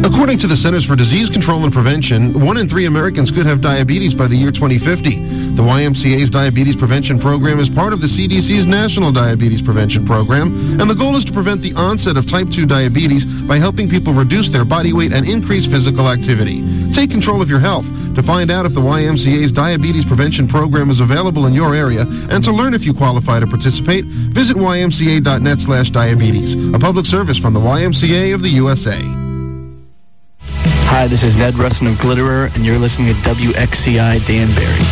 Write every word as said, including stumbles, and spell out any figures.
According to the Centers for Disease Control and Prevention, one in three Americans could have diabetes by the year twenty fifty. The Y M C A's Diabetes Prevention Program is part of the C D C's National Diabetes Prevention Program, and the goal is to prevent the onset of type two diabetes by helping people reduce their body weight and increase physical activity. Take control of your health. To find out if the Y M C A's Diabetes Prevention Program is available in your area and to learn if you qualify to participate, visit Y M C A dot net slash diabetes. A public service from the Y M C A of the U S A. Hi, this is Ned Russin of Glitterer, and you're listening to W X C I Danbury.